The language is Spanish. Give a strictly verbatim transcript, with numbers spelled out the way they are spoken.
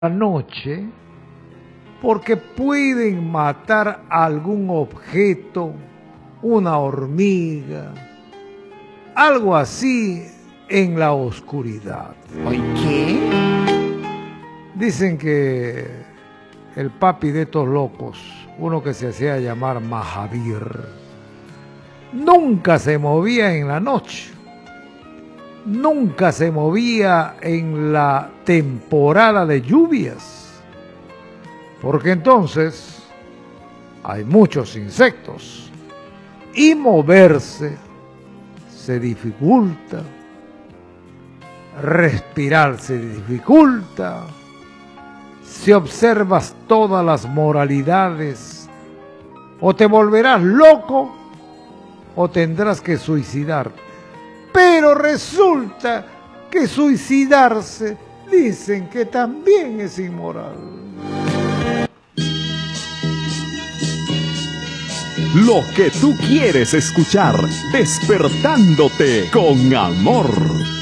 la noche porque pueden matar algún objeto, una hormiga, algo así en la oscuridad. ¿Oye qué? Dicen que el papi de estos locos, uno que se hacía llamar Mahavir, nunca se movía en la noche, nunca se movía en la temporada de lluvias, porque entonces hay muchos insectos y moverse se dificulta, respirar se dificulta. Si observas todas las moralidades, o te volverás loco o tendrás que suicidarte. Pero resulta que suicidarse dicen que también es inmoral. Lo que tú quieres escuchar, despertándote con amor.